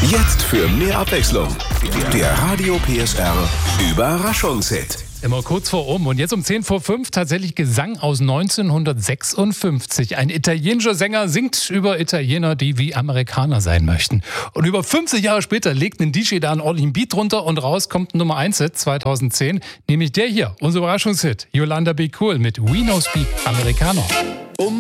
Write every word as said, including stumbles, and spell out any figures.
Jetzt für mehr Abwechslung. Der Radio P S R Überraschungshit. Immer kurz vor um und jetzt um zehn vor fünf tatsächlich Gesang aus neunzehnhundertsechsundfünfzig. Ein italienischer Sänger singt über Italiener, die wie Amerikaner sein möchten. Und über fünfzig Jahre später legt ein D J da einen ordentlichen Beat drunter und raus kommt ein Nummer eins Hit zweitausendzehn, nämlich der hier, unser Überraschungshit, Yolanda Be Cool mit We No Speak Americano.